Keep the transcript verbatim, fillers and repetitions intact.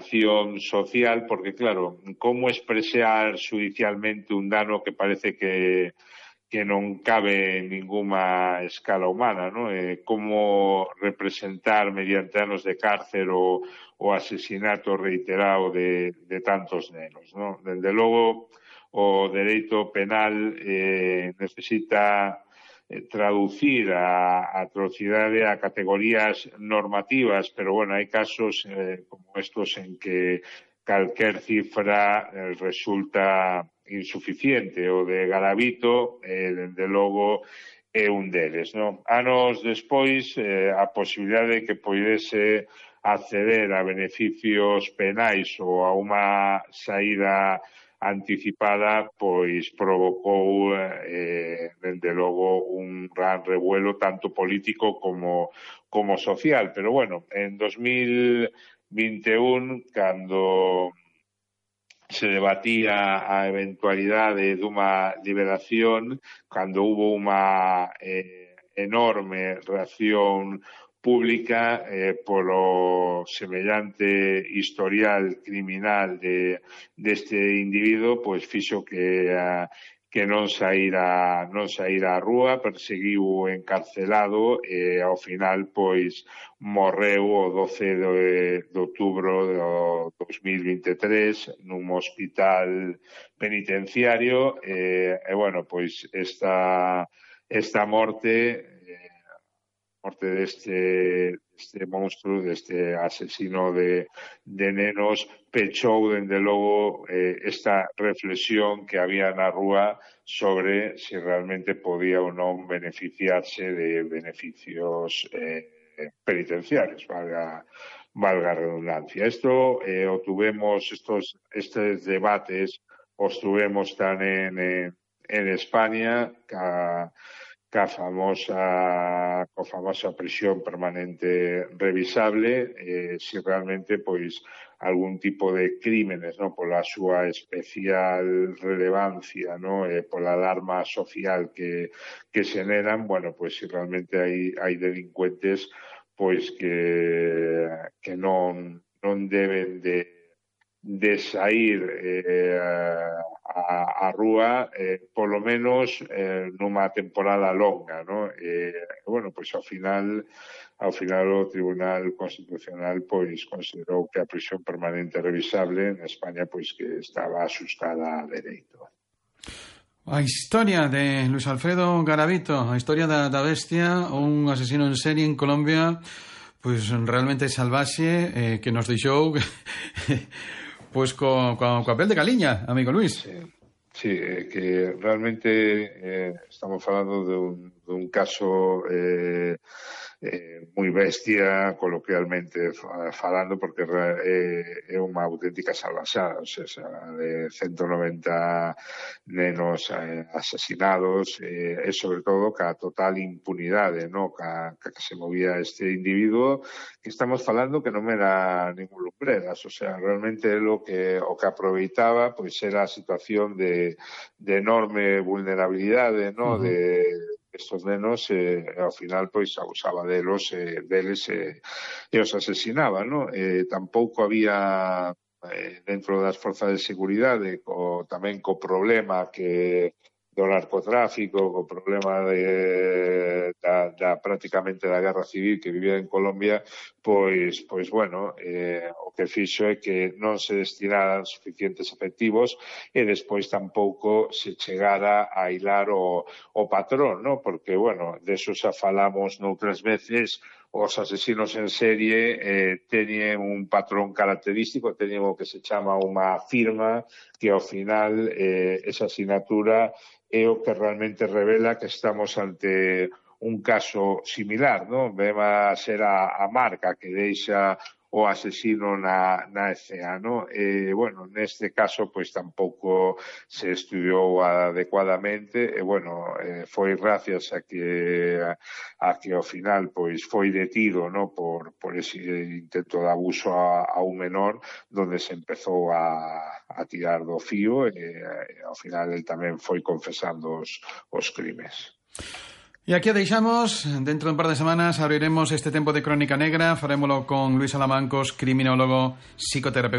indignación social, porque claro, como expresar judicialmente un dano que parece que que non cabe en ninguna escala humana, ¿no? Eh, como representar mediante anos de cárcel o, o asesinato reiterado de, de tantos nenos, ¿no? Desde logo, o dereito penal eh, necesita eh, traducir a, a atrocidade a categorías normativas, pero bueno, hai casos eh, como estos en que calquer cifra eh, resulta insuficiente. O de Garavito, eh, dende logo, é un deles, non? Anos despois, eh, a posibilidade de que poidese acceder a beneficios penais ou a unha saída anticipada, pois provocou, eh, dende logo, un gran revuelo tanto político como, como social. Pero bueno, en dos mil vinte e un, cando se debatía a eventualidade dunha liberación, cando hubo unha eh, enorme reacción pública eh, polo semellante historial criminal de deste individuo, pois fixo que a que non saíra non saíra á rúa, perseguiu o encarcelado e ao final pois morreu o doce de, de outubro do dos mil vinte e tres nun hospital penitenciario e, e bueno, pois esta esta morte eh, morte deste este monstruo, deste asesino de, de nenos, pechou, dende logo, eh, esta reflexión que había na rúa sobre se realmente podía ou non beneficiarse de beneficios eh, penitenciarios, valga, valga a redundancia. Esto eh, o tuvemos, estos, estes debates os tuvemos tan en, en, en España, ca, ca famosa co famosa prisión permanente revisable, eh, si realmente pois algún tipo de crímenes, no, pola súa especial relevancia, no, eh, pola alarma social que que xeneran, bueno, pois si realmente hai hai delincuentes pois que que non non deben de de sair eh, a, a rúa eh, polo menos eh, nunha temporada longa, ¿no? Eh, bueno, pois ao final ao final o Tribunal Constitucional pois considerou que a prisión permanente revisable en España pois que estaba asustada a dereito. A historia de Luis Alfredo Garavito, a historia da, da bestia, un asesino en serie en Colombia, pois realmente salvaxe, eh, que nos deixou pois co, co, co papel de Galiña, amigo Luis. Sí, sí, eh, que realmente eh, estamos falando de un, de un caso eh, eh, moi bestia, coloquialmente falando, porque é, é unha auténtica salvaxada, o sea, de ciento noventa nenos eh, asesinados eh, e sobre todo ca total impunidade, no, ca, ca que se movía este individuo, que estamos falando que non era ningún lumbreras, o sea, realmente lo que o que aproveitaba pois era a situación de, de enorme vulnerabilidade, no, uh-huh. de estos nenos, eh, ao final pois abusaba delos, eh, deles eh, e os asesinaba, no? Eh, tampouco había eh, dentro das forzas de seguridade co, tamén co problema que do narcotráfico, co problema de, da, da prácticamente da guerra civil que vivía en Colombia, pois, pois bueno, eh, o que fixo é que non se destinaran suficientes efectivos e despois tampouco se chegara a hilar o, o patrón, ¿no? Porque, bueno, deso xa falamos noutras veces, os asesinos en serie eh, teñen un patrón característico, teñen o que se chama unha firma que ao final eh, esa asignatura é o que realmente revela que estamos ante un caso similar, non? Vema ser a, a marca que deixa o asesino na, na escena, no? E, bueno, neste caso, pois, tampouco se estudiou adecuadamente, e, bueno, eh, foi gracias a que a, a que ao final, pois, foi detido, no? Por, por ese intento de abuso a, a un menor, donde se empezou a, a tirar do fío, e, e ao final el tamén foi confesando os, os crimes. E aquí a deixamos. Dentro de un par de semanas abriremos este tempo de Crónica Negra. Farémolo con Luis Alamancos, criminólogo, psicoterapeuta.